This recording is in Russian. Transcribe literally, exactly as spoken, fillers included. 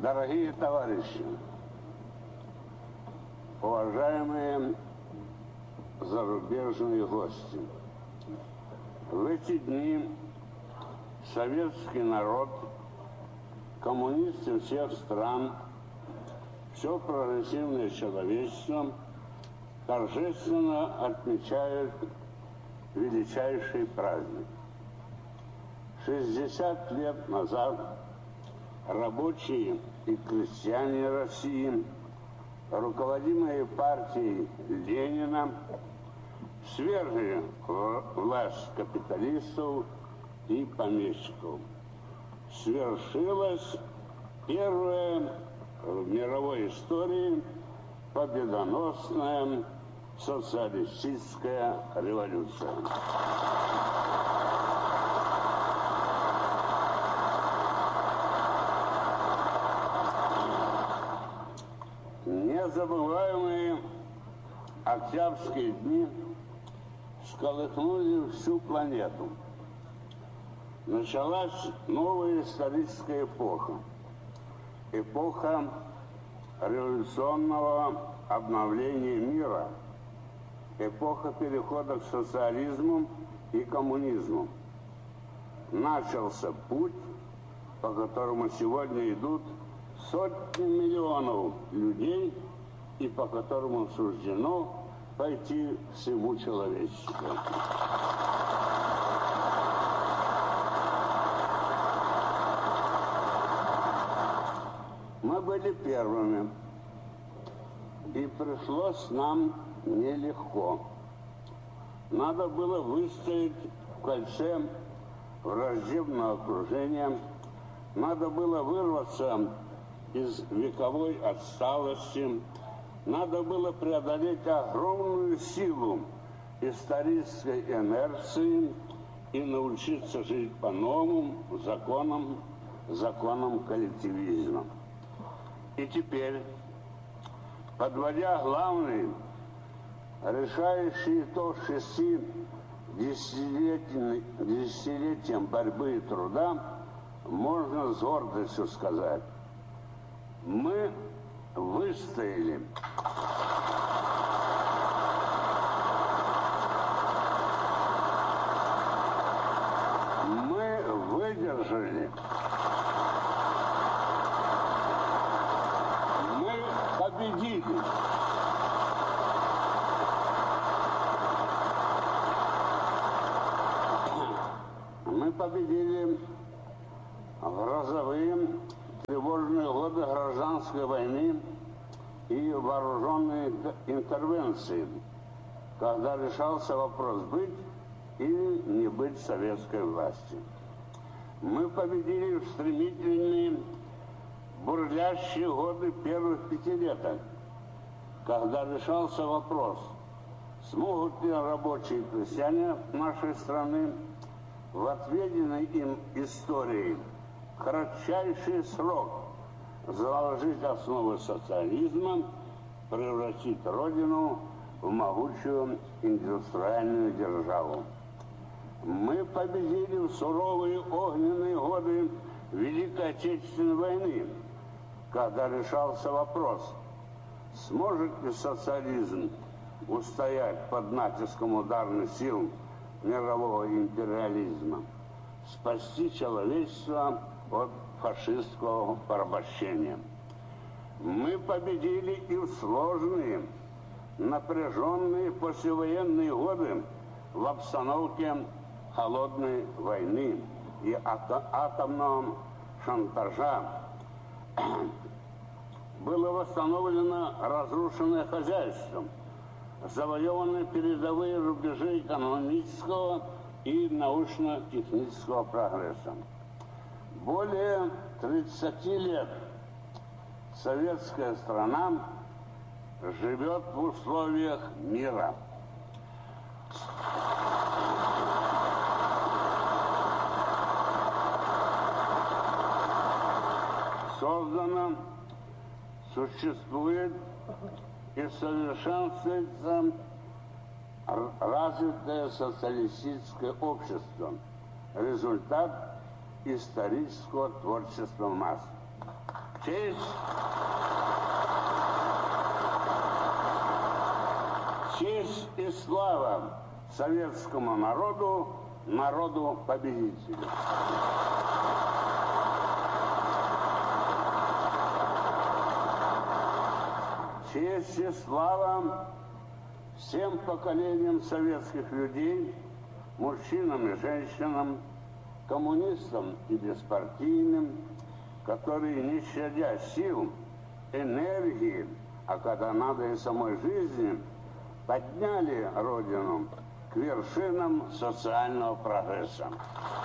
Дорогие товарищи, уважаемые зарубежные гости, в эти дни советский народ, коммунисты всех стран, все прогрессивное человечество торжественно отмечают величайший праздник. шестьдесят лет назад рабочие и крестьяне России, руководимые партией Ленина, свергли власть капиталистов и помещиков. Свершилась первая в мировой истории победоносная социалистическая революция. Незабываемые октябрьские дни всколыхнули всю планету. Началась новая историческая эпоха. Эпоха революционного обновления мира. Эпоха перехода к социализму и коммунизму. Начался путь, по которому сегодня идут сотни миллионов людей, и по которому суждено пойти всему человечеству. Мы были первыми, и пришлось нам нелегко. Надо было выстоять в кольце враждебного окружения, надо было вырваться из вековой отсталости, надо было преодолеть огромную силу исторической инерции и научиться жить по новым законам, законам коллективизма. И теперь, подводя главный, решающий итог шести десятилетиям борьбы и труда, можно с гордостью сказать: мы выстояли. Мы выдержали. Мы победили. Мы победили в грозовые тревожные годы гражданской войны и вооруженной интервенции, когда решался вопрос быть или не быть советской власти. Мы победили в стремительные бурлящие годы первых пятилеток, когда решался вопрос, смогут ли рабочие и крестьяне нашей страны в отведенной им историей кратчайший срок заложить основы социализма, превратить Родину в могучую индустриальную державу. Мы победили в суровые огненные годы Великой Отечественной войны, когда решался вопрос, сможет ли социализм устоять под натиском ударных сил мирового империализма, спасти человечество от фашистского порабощения. Мы победили и в сложные, напряженные послевоенные годы в обстановке холодной войны и атомного шантажа. Было восстановлено разрушенное хозяйство, завоеваны передовые рубежи экономического и научно-технического прогресса. Более тридцати лет советская страна живет в условиях мира. Создано, существует и совершенствуется развитое социалистическое общество. Результат исторического творчества масс. Честь, честь и слава советскому народу, народу-победителю. Честь и слава всем поколениям советских людей, мужчинам и женщинам, коммунистам и беспартийным, которые, не щадя сил, энергии, а когда надо и самой жизни, подняли Родину к вершинам социального прогресса.